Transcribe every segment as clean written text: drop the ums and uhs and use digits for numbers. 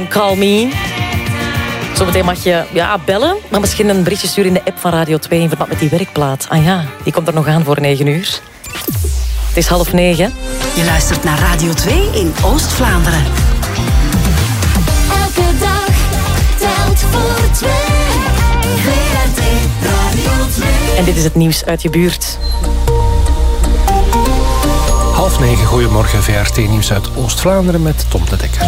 Call me. Zometeen mag je bellen, maar misschien een berichtje sturen in de app van Radio 2 in verband met die werkplaat. Ah ja, die komt er nog aan voor 9 uur. Het is 8:30. Je luistert naar Radio 2 in Oost-Vlaanderen. Elke dag telt voor 2. VRT Radio 2. En dit is het nieuws uit je buurt. 8:30, goedemorgen, VRT-nieuws uit Oost-Vlaanderen met Tom de Dekker.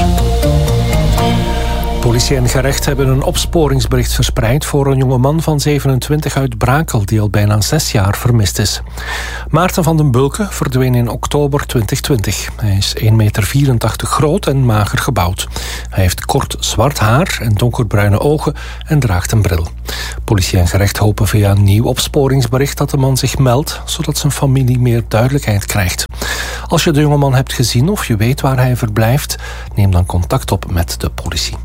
Politie en gerecht hebben een opsporingsbericht verspreid voor een jongeman van 27 uit Brakel die al bijna 6 jaar vermist is. Maarten van den Bulke verdween in oktober 2020. Hij is 1,84 meter groot en mager gebouwd. Hij heeft kort zwart haar en donkerbruine ogen en draagt een bril. Politie en gerecht hopen via een nieuw opsporingsbericht dat de man zich meldt, zodat zijn familie meer duidelijkheid krijgt. Als je de jongeman hebt gezien of je weet waar hij verblijft, neem dan contact op met de politie.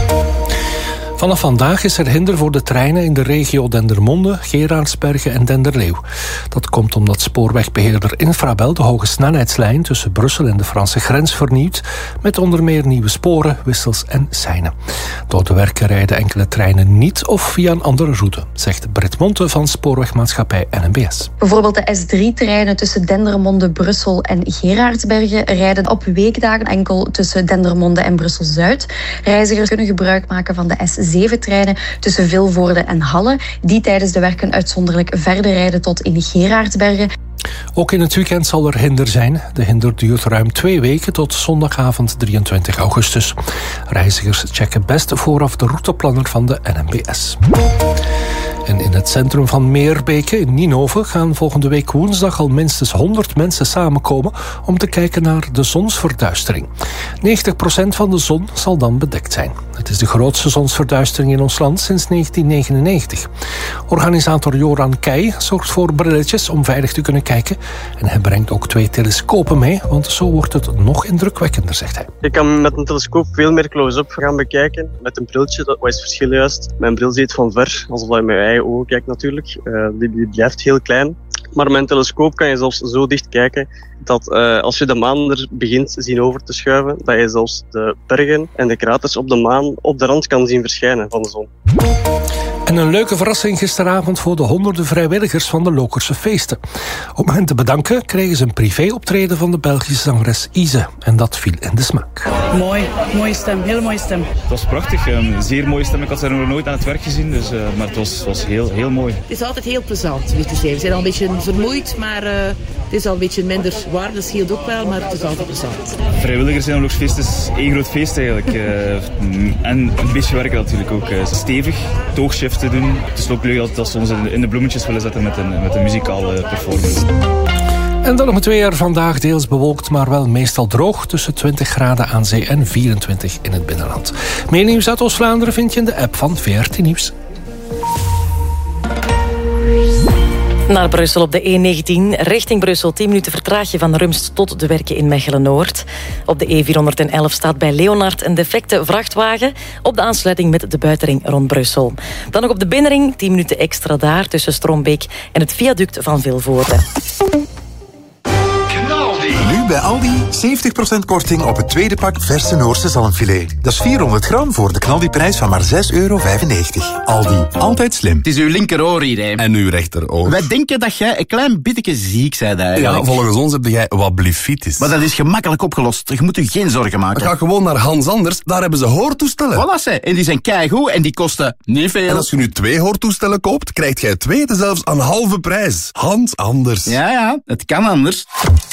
Vanaf vandaag is er hinder voor de treinen in de regio Dendermonde, Geraardsbergen en Denderleeuw. Dat komt omdat spoorwegbeheerder Infrabel de hoge snelheidslijn tussen Brussel en de Franse grens vernieuwt, met onder meer nieuwe sporen, wissels en seinen. Door de werken rijden enkele treinen niet of via een andere route, zegt Britt Monte van spoorwegmaatschappij NMBS. Bijvoorbeeld de S3-treinen tussen Dendermonde, Brussel en Geraardsbergen rijden op weekdagen enkel tussen Dendermonde en Brussel-Zuid. Reizigers kunnen gebruik maken van de S7-treinen tussen Vilvoorde en Halle, die tijdens de werken uitzonderlijk verder rijden tot in Geraardsbergen. Ook in het weekend zal er hinder zijn. De hinder duurt ruim 2 weken tot zondagavond 23 augustus. Reizigers checken best vooraf de routeplanner van de NMBS. En in het centrum van Meerbeke in Ninove gaan volgende week woensdag al minstens 100 mensen samenkomen om te kijken naar de zonsverduistering. 90% van de zon zal dan bedekt zijn. Het is de grootste zonsverduistering in ons land sinds 1999. Organisator Joran Keij zorgt voor brilletjes om veilig te kunnen kijken. En hij brengt ook 2 telescopen mee, want zo wordt het nog indrukwekkender, zegt hij. Je kan met een telescoop veel meer close-up gaan bekijken. Met een briltje, wat is het verschil juist? Mijn bril ziet van ver, alsof je met je eigen ogen kijkt natuurlijk. Die blijft heel klein. Maar met een telescoop kan je zelfs zo dicht kijken dat als je de maan er begint zien over te schuiven, dat je zelfs de bergen en de kraters op de maan op de rand kan zien verschijnen van de zon. En een leuke verrassing gisteravond voor de honderden vrijwilligers van de Lokerse feesten. Om hen te bedanken kregen ze een privéoptreden van de Belgische zangeres Ise. En dat viel in de smaak. Mooi, mooie stem, hele mooie stem. Het was prachtig, een zeer mooie stem. Ik had haar nog nooit aan het werk gezien, dus, maar het was heel mooi. Het is altijd heel plezant weer te zijn. We zijn al een beetje vermoeid, maar het is al een beetje minder warm. Dat scheelt ook wel, maar het is altijd plezant. Vrijwilligers in een Oorlogsfeest is één groot feest eigenlijk. En een beetje werken natuurlijk ook. Stevig, toogshift te doen. Het is ook leuk dat ze ons in de bloemetjes willen zetten met een muzikale performance. En dan nog het weer. Vandaag deels bewolkt, maar wel meestal droog. Tussen 20 graden aan zee en 24 in het binnenland. Meer nieuws uit Oost-Vlaanderen vind je in de app van VRT Nieuws. Naar Brussel op de E19. Richting Brussel 10 minuten vertraag je van Rumst tot de werken in Mechelen-Noord. Op de E411 staat bij Leonard een defecte vrachtwagen op de aansluiting met de buitenring rond Brussel. Dan nog op de binnenring 10 minuten extra daar tussen Strombeek en het viaduct van Vilvoorde. Nu bij Aldi 70% korting op het tweede pak verse Noorse zalmfilet. Dat is 400 gram voor de knaldiprijs van maar €6,95. Aldi, altijd slim. Het is uw linkeroor hier, hè. En uw rechteroor. Wij denken dat jij een klein beetje ziek bent eigenlijk. Ja, volgens ons heb jij wat blefitis. Maar dat is gemakkelijk opgelost. Je moet je geen zorgen maken. Ga gewoon naar Hans Anders, daar hebben ze hoortoestellen. Voilà, ze. En die zijn keigoed en die kosten niet veel. En als je nu 2 hoortoestellen koopt, krijgt jij 2 zelfs aan halve prijs. Hans Anders. Ja, het kan anders.